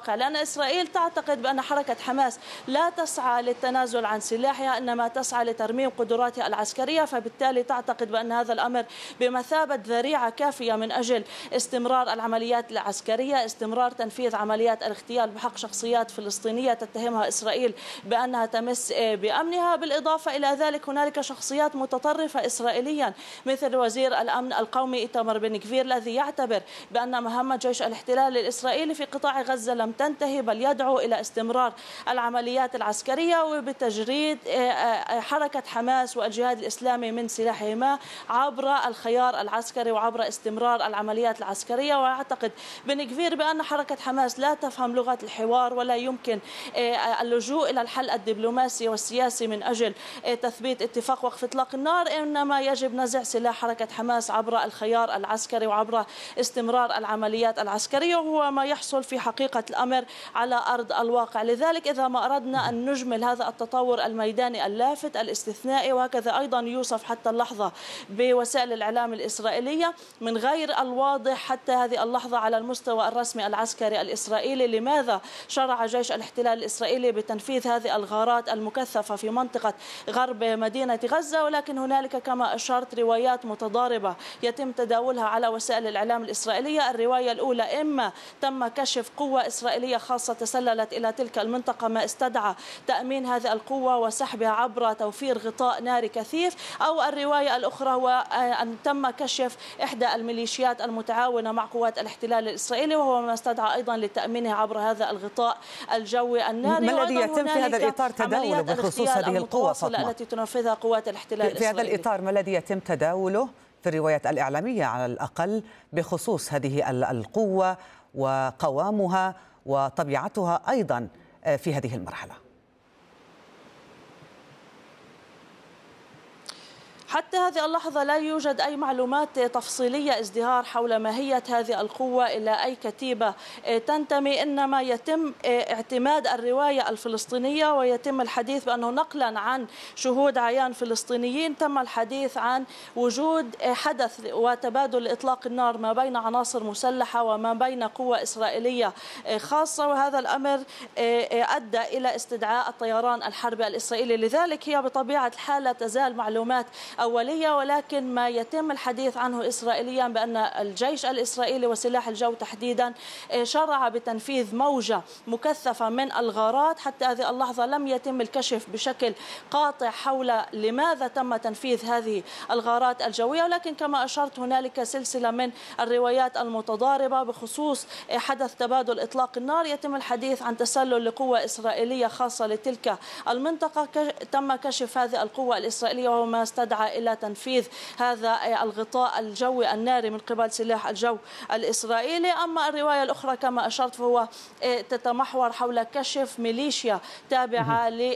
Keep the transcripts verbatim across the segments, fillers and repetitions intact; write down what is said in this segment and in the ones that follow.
الواقع، لأن إسرائيل تعتقد بأن حركة حماس لا تسعى للتنازل عن سلاحها، إنما تسعى لترميم قدراتها العسكرية، فبالتالي تعتقد بأن هذا الأمر بمثابة ذريعة كافية من أجل استمرار العمليات العسكرية، استمرار تنفيذ عمليات الاغتيال بحق شخصيات فلسطينية تتهمها إسرائيل بأنها تمس بأمنها. بالإضافة إلى ذلك هنالك شخصيات متطرفة إسرائيليا مثل وزير الأمن القومي إيتامر بن غفير الذي يعتبر بأن مهمة جيش الاحتلال الإسرائيلي في قطاع غزة لم تنتهي، بل يدعو إلى استمرار العمليات العسكرية وبتجريد حركة حماس والجهاد الإسلامي من سلاحهما عبر الخيار العسكري وعبر استمرار العمليات العسكرية. ويعتقد بن غفير بأن حركة حماس لا تفهم لغة الحوار ولا يمكن اللجوء إلى الحل الدبلوماسي والسياسي من أجل تثبيت اتفاق وقف إطلاق النار، إنما يجب نزع سلاح حركة حماس عبر الخيار العسكري وعبر استمرار العمليات العسكرية، وهو ما يحصل في حقيقة الأمر على أرض الواقع. لذلك إذا ما أردنا أن نجمل هذا التطور الميداني اللافت الاستثنائي، وهكذا أيضا يوصف حتى اللحظة بوسائل الإعلام الإسرائيلية من غير الواضح حتى هذه اللحظة على المستوى الرسمي العسكري الإسرائيلي لماذا شرع جيش الاحتلال الإسرائيلي بتنفيذ هذه الغارات المكثفة في منطقة غرب مدينة غزة. ولكن هنالك كما أشرت روايات متضاربة يتم تداولها على وسائل الإعلام الإسرائيلية. الرواية الأولى إما تم كشف قوة إسرائيلية خاصة تسللت إلى تلك المنطقة ما استدعى تأمين هذه القوة وسحبها عبر توفير غطاء ناري كثيف، أو الرواية الأخرى هو أن تم كشف إحدى الميليشيات المتعاونة مع قوات الاحتلال الإسرائيلي وهو ما استدعى أيضا لتأمينها عبر هذا الغطاء الجوي الناري. ما الذي يتم في هذا الإطار تداوله بخصوص هذه القوة فاطمة التي تنفذها قوات الاحتلال في الإسرائيلي؟ هذا الإطار ما الذي يتم تداوله في الروايات الإعلامية على الأقل بخصوص هذه القوة وقوامها وطبيعتها أيضا في هذه المرحلة؟ حتى هذه اللحظة لا يوجد أي معلومات تفصيلية ازدهار حول ماهية هذه القوة إلى أي كتيبة تنتمي، إنما يتم اعتماد الرواية الفلسطينية ويتم الحديث بأنه نقلا عن شهود عيان فلسطينيين تم الحديث عن وجود حدث وتبادل إطلاق النار ما بين عناصر مسلحة وما بين قوة إسرائيلية خاصة، وهذا الأمر أدى إلى استدعاء الطيران الحربي الإسرائيلي. لذلك هي بطبيعة الحال لا تزال معلومات أولية، ولكن ما يتم الحديث عنه إسرائيليا بأن الجيش الإسرائيلي وسلاح الجو تحديدا شرع بتنفيذ موجة مكثفة من الغارات. حتى هذه اللحظة لم يتم الكشف بشكل قاطع حول لماذا تم تنفيذ هذه الغارات الجوية، ولكن كما أشرت هنالك سلسلة من الروايات المتضاربة بخصوص حدث تبادل إطلاق النار. يتم الحديث عن تسلل لقوة إسرائيلية خاصة لتلك المنطقة، تم كشف هذه القوة الإسرائيلية وما استدعى إلى تنفيذ هذا الغطاء الجوي الناري من قبل سلاح الجو الإسرائيلي. أما الرواية الأخرى كما أشرت فهو تتمحور حول كشف ميليشيا تابعة ل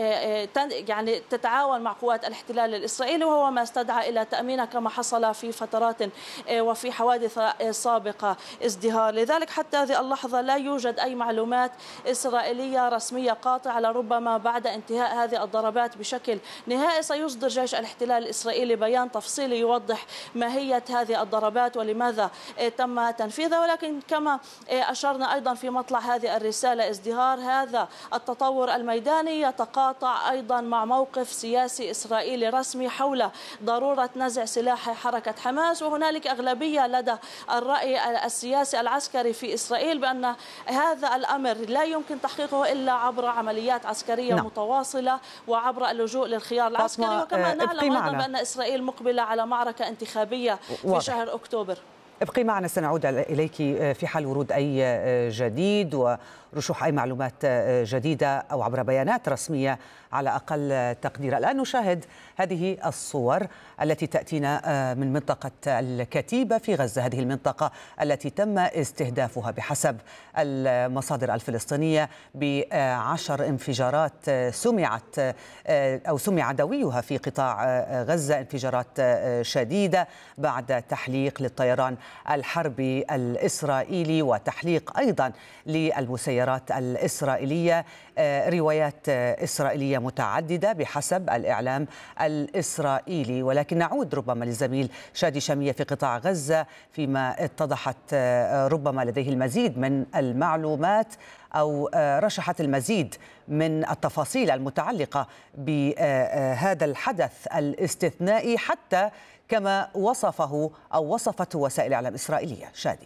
يعني تتعاون مع قوات الاحتلال الإسرائيلي وهو ما استدعى إلى تأمينها كما حصل في فترات وفي حوادث سابقة ازدهار. لذلك حتى هذه اللحظة لا يوجد أي معلومات إسرائيلية رسمية قاطعة، لربما بعد انتهاء هذه الضربات بشكل نهائي سيصدر جيش الاحتلال الإسرائيلي بيان تفصيلي يوضح ماهية هذه الضربات ولماذا تم تنفيذها. ولكن كما أشرنا أيضا في مطلع هذه الرسالة ازدهار هذا التطور الميداني يتقاطع أيضا مع موقف سياسي إسرائيلي رسمي حول ضرورة نزع سلاح حركة حماس، وهنالك أغلبية لدى الرأي السياسي العسكري في إسرائيل بأن هذا الأمر لا يمكن تحقيقه إلا عبر عمليات عسكرية نعم. متواصلة وعبر اللجوء للخيار العسكري. وكما نعلم أيضا بأن إسرائيل مقبلة على معركة انتخابية في شهر أكتوبر. ابقي معنا، سنعود إليك في حال ورود أي جديد ورشوح أي معلومات جديدة أو عبر بيانات رسمية على أقل تقدير. الآن نشاهد هذه الصور التي تأتينا من منطقة الكتيبة في غزة، هذه المنطقة التي تم استهدافها بحسب المصادر الفلسطينية بعشر انفجارات سمعت أو سمع دويها في قطاع غزة، انفجارات شديدة بعد تحليق للطيران الحربي الإسرائيلي وتحليق أيضا للمسيرات الإسرائيلية. روايات إسرائيلية متعددة بحسب الإعلام الإسرائيلي، ولكن نعود ربما للزميل شادي شامية في قطاع غزة فيما اتضحت ربما لديه المزيد من المعلومات أو رشحت المزيد من التفاصيل المتعلقة بهذا الحدث الاستثنائي حتى كما وصفه أو وصفته وسائل الإعلام الإسرائيلية. شادي.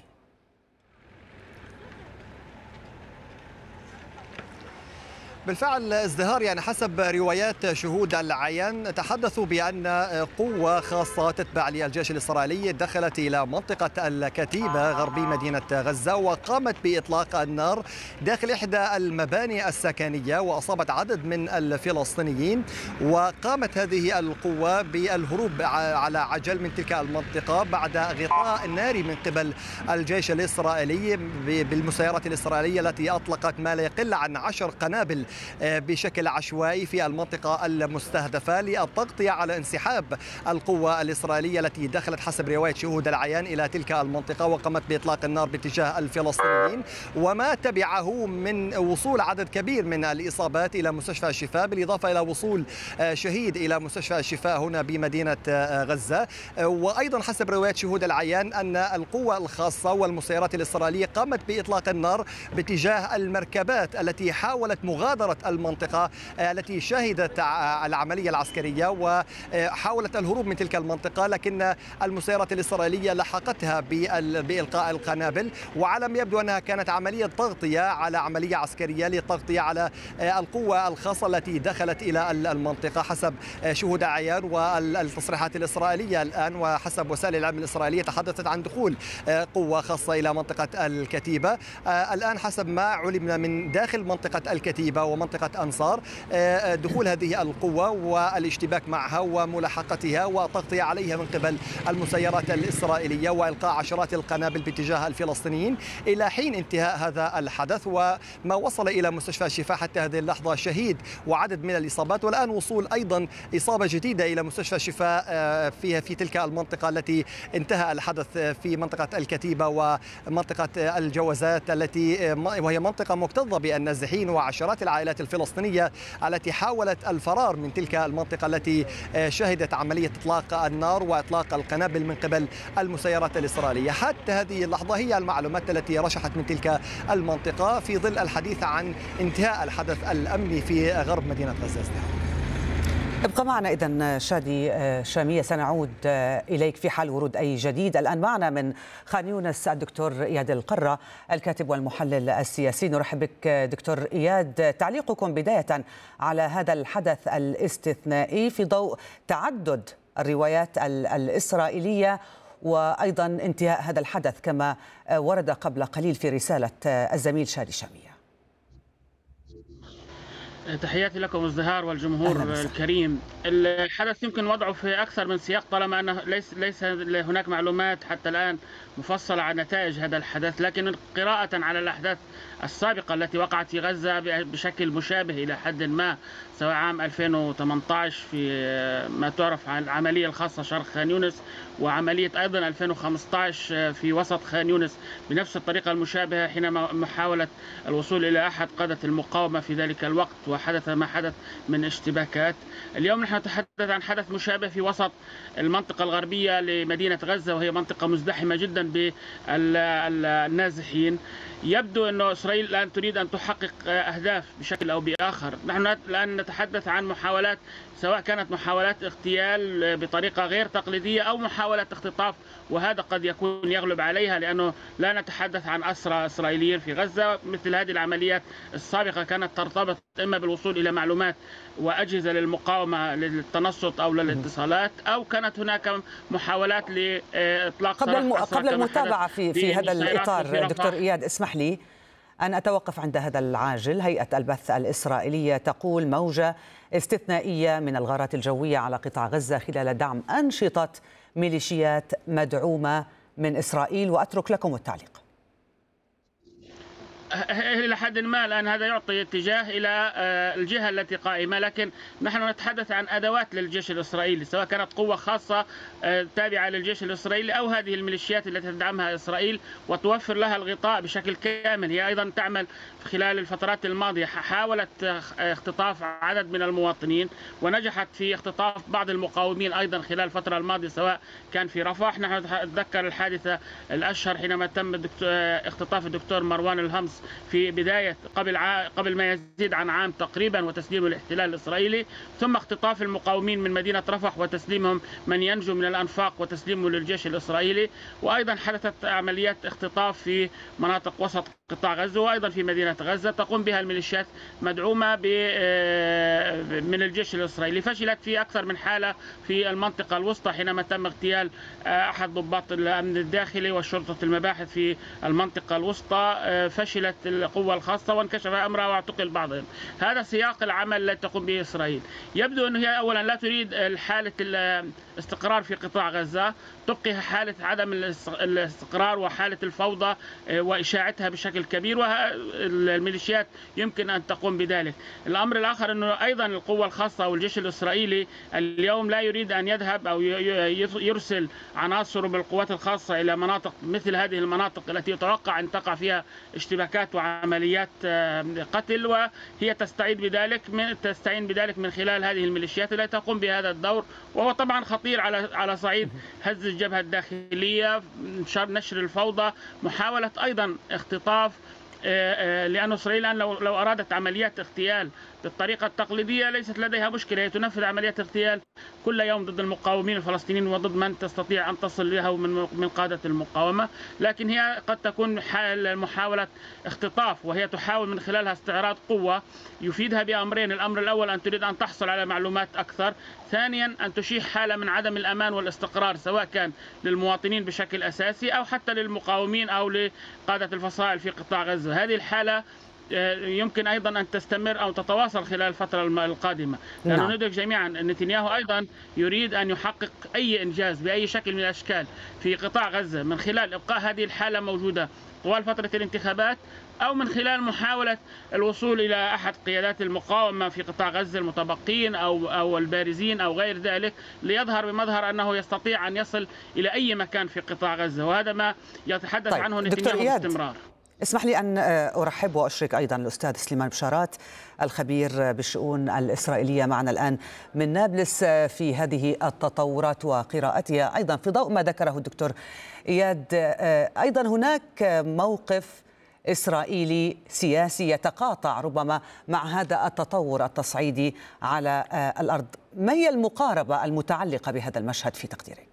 بالفعل ازدهار، يعني حسب روايات شهود العيان تحدثوا بأن قوة خاصة تتبع للجيش الإسرائيلي دخلت إلى منطقة الكتيبة غربي مدينة غزة وقامت بإطلاق النار داخل إحدى المباني السكنية وأصابت عدد من الفلسطينيين، وقامت هذه القوة بالهروب على عجل من تلك المنطقة بعد غطاء ناري من قبل الجيش الإسرائيلي بالمسيرات الإسرائيلية التي أطلقت ما لا يقل عن عشر قنابل بشكل عشوائي في المنطقة المستهدفة للتغطية على انسحاب القوة الإسرائيلية التي دخلت حسب رواية شهود العيان إلى تلك المنطقة وقامت بإطلاق النار باتجاه الفلسطينيين، وما تبعه من وصول عدد كبير من الإصابات إلى مستشفى الشفاء، بالإضافة إلى وصول شهيد إلى مستشفى الشفاء هنا بمدينة غزة. وأيضا حسب رواية شهود العيان أن القوة الخاصة والمسيرات الإسرائيلية قامت بإطلاق النار باتجاه المركبات التي حاولت مغادرة المنطقة التي شهدت العملية العسكرية وحاولت الهروب من تلك المنطقة، لكن المسيرات الإسرائيلية لحقتها بإلقاء القنابل، وعلى ما يبدو أنها كانت عملية تغطية على عملية عسكرية للتغطية على القوة الخاصة التي دخلت إلى المنطقة حسب شهود عيان. والتصريحات الإسرائيلية الآن وحسب وسائل الإعلام الإسرائيلية تحدثت عن دخول قوة خاصة إلى منطقة الكتيبة. الآن حسب ما علمنا من داخل منطقة الكتيبة ومنطقة أنصار دخول هذه القوة والاشتباك معها وملاحقتها والتغطية عليها من قبل المسيرات الإسرائيلية وإلقاء عشرات القنابل باتجاه الفلسطينيين إلى حين انتهاء هذا الحدث، وما وصل إلى مستشفى الشفاء حتى هذه اللحظة شهيد وعدد من الإصابات، والآن وصول أيضا إصابة جديدة إلى مستشفى الشفاء فيها في تلك المنطقة التي انتهى الحدث في منطقة الكتيبة ومنطقة الجوازات التي وهي منطقة مكتظة بالنازحين وعشرات العائلات الفلسطينية التي حاولت الفرار من تلك المنطقة التي شهدت عملية إطلاق النار وإطلاق القنابل من قبل المسيرات الإسرائيلية. حتى هذه اللحظة هي المعلومات التي رشحت من تلك المنطقة في ظل الحديث عن انتهاء الحدث الأمني في غرب مدينة غزة. ابقى معنا إذن شادي شامية، سنعود إليك في حال ورود أي جديد. الآن معنا من خان يونس الدكتور إياد القرة الكاتب والمحلل السياسي. نرحب بك دكتور إياد. تعليقكم بداية على هذا الحدث الاستثنائي في ضوء تعدد الروايات الإسرائيلية وأيضا انتهاء هذا الحدث كما ورد قبل قليل في رسالة الزميل شادي شامية. تحياتي لكم ازدهار والجمهور الكريم. الحدث يمكن وضعه في أكثر من سياق طالما أنه ليس ليس هناك معلومات حتى الآن مفصلة عن نتائج هذا الحدث، لكن قراءة على الأحداث السابقة التي وقعت في غزة بشكل مشابه إلى حد ما، سواء عام ألفين وثمانية عشر في ما تعرف عن العملية الخاصة شرق خان يونس، وعملية أيضا ألفين وخمسة عشر في وسط خان يونس بنفس الطريقة المشابهة حينما محاولة الوصول إلى أحد قادة المقاومة في ذلك الوقت وحدث ما حدث من اشتباكات. اليوم نحن نتحدث عن حدث مشابه في وسط المنطقة الغربية لمدينة غزة، وهي منطقة مزدحمة جدا بالنازحين. يبدو أن إسرائيل الآن تريد أن تحقق أهداف بشكل أو بآخر. نحن الآن نتحدث عن محاولات، سواء كانت محاولات اغتيال بطريقة غير تقليدية أو محاولة اختطاف، وهذا قد يكون يغلب عليها لأنه لا نتحدث عن أسرى إسرائيليين في غزة. مثل هذه العمليات السابقة كانت ترتبط إما بالوصول إلى معلومات وأجهزة للمقاومة للتنصت أو للاتصالات، أو كانت هناك محاولات لإطلاق قبل الم... قبل المتابعة في في هذا الإطار دكتور إياد، اسمح لي أن أتوقف عند هذا العاجل. هيئة البث الإسرائيلية تقول موجة استثنائية من الغارات الجوية على قطاع غزة خلال دعم أنشطة ميليشيات مدعومة من إسرائيل، وأترك لكم التعليق. إلى حد ما الآن هذا يعطي اتجاه إلى الجهة التي قائمة، لكن نحن نتحدث عن أدوات للجيش الإسرائيلي، سواء كانت قوة خاصة تابعة للجيش الإسرائيلي أو هذه الميليشيات التي تدعمها إسرائيل وتوفر لها الغطاء بشكل كامل. هي أيضا تعمل خلال الفترات الماضية، حاولت اختطاف عدد من المواطنين ونجحت في اختطاف بعض المقاومين أيضا خلال الفترة الماضية، سواء كان في رفح. نحن نتذكر الحادثة الأشهر حينما تم اختطاف الدكتور مروان الهمس في بداية قبل قبل ما يزيد عن عام تقريبا وتسليمه الاحتلال الإسرائيلي، ثم اختطاف المقاومين من مدينة رفح وتسليمهم من ينجو من الأنفاق وتسليمه للجيش الإسرائيلي. وأيضا حدثت عمليات اختطاف في مناطق وسط قطاع غزة وأيضا في مدينة غزة تقوم بها الميليشيات مدعومة من الجيش الإسرائيلي. فشلت في أكثر من حالة في المنطقة الوسطى حينما تم اغتيال أحد ضباط الأمن الداخلي وشرطة المباحث في المنطقة الوسطى، فشلت القوة الخاصة وانكشف أمرها واعتقل بعضهم. هذا سياق العمل الذي تقوم به إسرائيل. يبدو أنه هي أولا لا تريد حالة الاستقرار في قطاع غزة، تبقي حالة عدم الاستقرار وحالة الفوضى وإشاعتها بشكل كبير، والميليشيات يمكن أن تقوم بذلك. الأمر الآخر أنه أيضا القوة الخاصة والجيش الإسرائيلي اليوم لا يريد أن يذهب أو يرسل عناصر من القوات الخاصة إلى مناطق مثل هذه المناطق التي يتوقع أن تقع فيها اشتباكات وعمليات قتل، وهي تستعين بذلك من تستعين بذلك من خلال هذه الميليشيات التي تقوم بهذا الدور، وهو طبعا خطير على على صعيد هز الجبهة الداخلية، نشر الفوضى، محاولة أيضا اختطاف، لأن إسرائيل الآن لو لو أرادت عمليات اغتيال بالطريقة التقليدية ليست لديها مشكلة، هي تنفذ عمليات اغتيال كل يوم ضد المقاومين الفلسطينيين وضد من تستطيع أن تصل له من من قادة المقاومة، لكن هي قد تكون محاولة اختطاف، وهي تحاول من خلالها استعراض قوة يفيدها بأمرين: الأمر الأول أن تريد أن تحصل على معلومات أكثر، ثانيا أن تشيح حالة من عدم الأمان والاستقرار سواء كان للمواطنين بشكل أساسي أو حتى للمقاومين أو لقادة الفصائل في قطاع غزة. هذه الحالة يمكن أيضا أن تستمر أو تتواصل خلال الفترة القادمة، لأنه ندرك جميعا أن نتنياهو أيضا يريد أن يحقق أي إنجاز بأي شكل من الأشكال في قطاع غزة من خلال إبقاء هذه الحالة موجودة طوال فترة الانتخابات، أو من خلال محاولة الوصول إلى أحد قيادات المقاومة في قطاع غزة المتبقين أو أو البارزين أو غير ذلك، ليظهر بمظهر أنه يستطيع أن يصل إلى أي مكان في قطاع غزة، وهذا ما يتحدث طيب. عنه نتنياهو باستمرار. اسمح لي أن أرحب وأشرك أيضا الأستاذ سليمان بشارات الخبير بالشؤون الإسرائيلية معنا الآن من نابلس في هذه التطورات وقراءتها أيضا في ضوء ما ذكره الدكتور إياد. أيضا هناك موقف إسرائيلي سياسي يتقاطع ربما مع هذا التطور التصعيدي على الأرض. ما هي المقاربة المتعلقة بهذا المشهد في تقديرك؟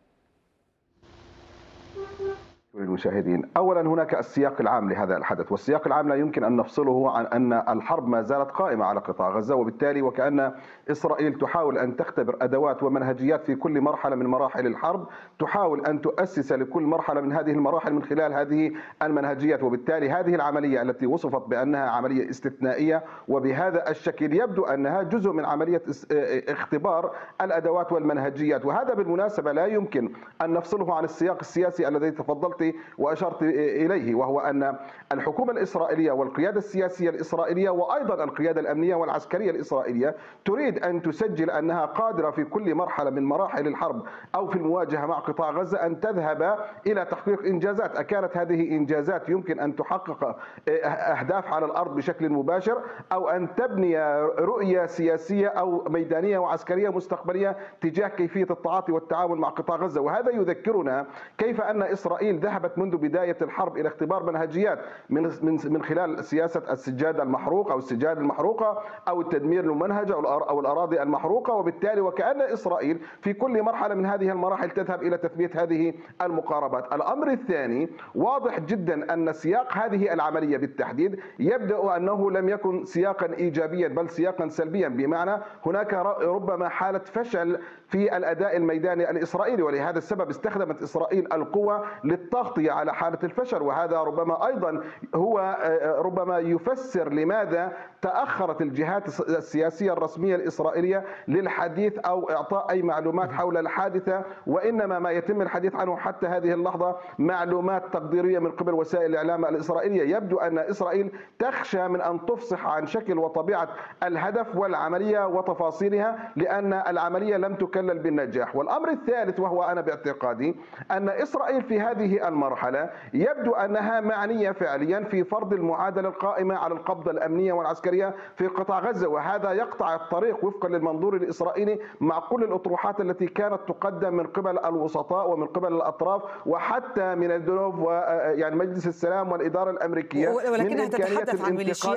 للمشاهدين، أولا هناك السياق العام لهذا الحدث، والسياق العام لا يمكن أن نفصله عن أن الحرب ما زالت قائمة على قطاع غزة، وبالتالي وكأن إسرائيل تحاول أن تختبر أدوات ومنهجيات في كل مرحلة من مراحل الحرب، تحاول أن تؤسس لكل مرحلة من هذه المراحل من خلال هذه المنهجيات، وبالتالي هذه العملية التي وصفت بأنها عملية استثنائية وبهذا الشكل يبدو أنها جزء من عملية اختبار الأدوات والمنهجيات، وهذا بالمناسبة لا يمكن أن نفصله عن السياق السياسي الذي تفضلت وأشرت إليه، وهو أن الحكومة الإسرائيلية والقيادة السياسية الإسرائيلية وأيضا القيادة الأمنية والعسكرية الإسرائيلية تريد أن تسجل أنها قادرة في كل مرحلة من مراحل الحرب أو في المواجهة مع قطاع غزة أن تذهب إلى تحقيق إنجازات. أكانت هذه إنجازات يمكن أن تحقق أهداف على الأرض بشكل مباشر، أو أن تبني رؤية سياسية أو ميدانية وعسكرية مستقبلية تجاه كيفية التعاطي والتعامل مع قطاع غزة. وهذا يذكرنا كيف أن إسرائيل ذهبت منذ بداية الحرب إلى اختبار منهجيات من من من خلال سياسة السجاد المحروق أو السجاد المحروقة أو التدمير الممنهج أو الأراضي المحروقة، وبالتالي وكأن إسرائيل في كل مرحلة من هذه المراحل تذهب إلى تثبيت هذه المقاربات. الأمر الثاني واضح جدا أن سياق هذه العملية بالتحديد يبدأ أنه لم يكن سياقا إيجابيا بل سياقا سلبيا، بمعنى هناك ربما حالة فشل في الأداء الميداني الإسرائيلي، ولهذا السبب استخدمت إسرائيل القوة للطغى التغطية على حالة الفشل، وهذا ربما أيضا هو ربما يفسر لماذا تأخرت الجهات السياسية الرسمية الإسرائيلية للحديث أو إعطاء أي معلومات حول الحادثة، وإنما ما يتم الحديث عنه حتى هذه اللحظة معلومات تقديرية من قبل وسائل الإعلام الإسرائيلية. يبدو أن إسرائيل تخشى من أن تفصح عن شكل وطبيعة الهدف والعملية وتفاصيلها، لأن العملية لم تكلل بالنجاح. والأمر الثالث وهو أنا باعتقادي أن إسرائيل في هذه المرحلة يبدو أنها معنية فعليا في فرض المعادلة القائمة على القبضة الأمنية والعسكرية في قطاع غزة، وهذا يقطع الطريق وفقا للمنظور الإسرائيلي مع كل الأطروحات التي كانت تقدم من قبل الوسطاء ومن قبل الأطراف وحتى من الدنوب ويعني مجلس السلام والإدارة الأمريكية، ولكنها تتحدث عن ميليشيات